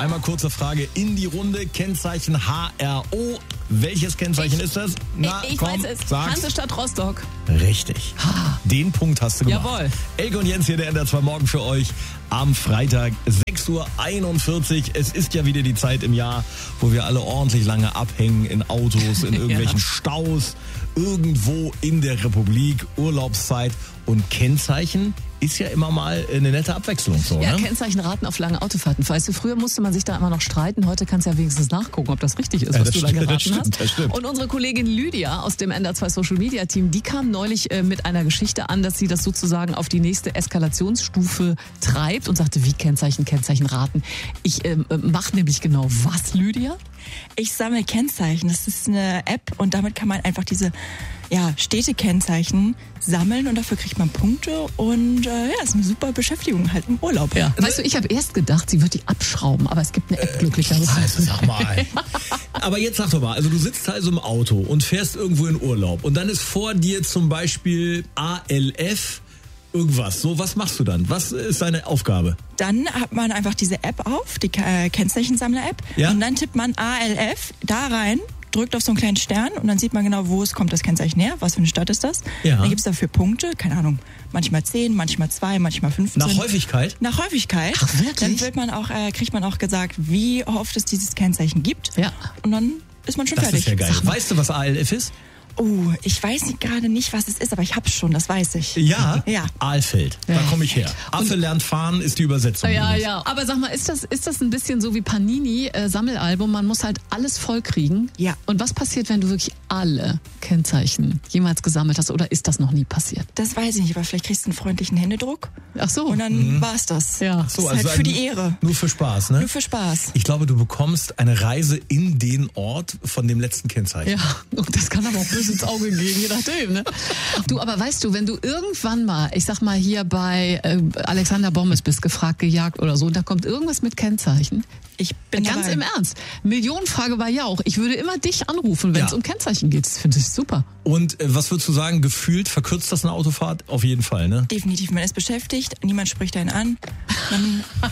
Einmal kurze Frage in die Runde. Kennzeichen HRO. Welches Kennzeichen ist das? Na, ich komm, weiß es. sag's. Hansestadt Rostock. Richtig. Den Punkt hast du gemacht. Jawohl. Elke und Jens hier, der NDR 2 Morgen für euch am Freitag, 6:41 Uhr. Es ist ja wieder die Zeit im Jahr, wo wir alle ordentlich lange abhängen in Autos, in irgendwelchen Staus, irgendwo in der Republik, Urlaubszeit. Und Kennzeichen ist ja immer mal eine nette Abwechslung. So, Ja, ne? Kennzeichenraten auf lange Autofahrten. Weißt du, früher musste man sich da immer noch streiten. Heute kannst du ja wenigstens nachgucken, ob das richtig ist, was du da geraten hast. Das stimmt. Und unsere Kollegin Lydia aus dem NDR 2 Social Media Team, die kam neulich mit einer Geschichte an, dass sie das sozusagen auf die nächste Eskalationsstufe treibt und sagte, wie Kennzeichenraten. Ich mache nämlich genau was, Lydia? Ich sammle Kennzeichen. Das ist eine App und damit kann man einfach diese Städtekennzeichen sammeln und dafür kriegt man Punkte und ist eine super Beschäftigung halt im Urlaub. Ja. Weißt du, ich habe erst gedacht, sie wird die abschrauben, aber es gibt eine App glücklicherweise. Also sag mal. Aber jetzt sag doch mal, also du sitzt also im Auto und fährst irgendwo in Urlaub und dann ist vor dir zum Beispiel ALF irgendwas. So, was machst du dann? Was ist deine Aufgabe? Dann hat man einfach diese App auf, die Kennzeichensammler-App Ja? und dann tippt man ALF da rein, drückt auf so einen kleinen Stern und dann sieht man genau, kommt das Kennzeichen her, was für eine Stadt ist das. Ja. Dann gibt es dafür Punkte, keine Ahnung, manchmal 10, manchmal 2, manchmal 15. Nach Häufigkeit? Nach Häufigkeit. Ach, wirklich? Dann wird man auch, kriegt man auch gesagt, wie oft es dieses Kennzeichen gibt. Ja. Und dann ist man schon Das fertig. ist ja geil. Weißt du, was ALF ist? Ich weiß gerade nicht, was es ist, aber ich hab's schon, das weiß ich. Ja? Ja. Aalfeld. Da komme ich her. Affe lernt fahren ist die Übersetzung. Ja, übrigens. ja. Aber sag mal, ist das ein bisschen so wie Panini Sammelalbum? Man muss halt alles voll kriegen. Ja. Und was passiert, wenn du wirklich alle Kennzeichen jemals gesammelt hast? Oder ist das noch nie passiert? Das weiß ich nicht, aber vielleicht kriegst du einen freundlichen Händedruck Ach so. und dann war's das. Ja. Das ist halt für die Ehre. Nur für Spaß, ne? Nur für Spaß. Ich glaube, du bekommst eine Reise in den Ort von dem letzten Kennzeichen. Ja, und das kann aber auch böse ins Auge gehen, je nachdem, ne? Du, aber weißt du, wenn du irgendwann mal, ich sag mal hier bei Alexander Bommes bist gefragt, gejagt oder so, und da kommt irgendwas mit Kennzeichen. Ich bin Ganz dabei. im Ernst. Millionenfrage bei Jauch. Ich würde immer dich anrufen, wenn es Ja. um Kennzeichen geht. Das finde ich super. Und was würdest du sagen, gefühlt verkürzt das eine Autofahrt? Auf jeden Fall, ne? Definitiv, man ist beschäftigt, niemand spricht einen an. Man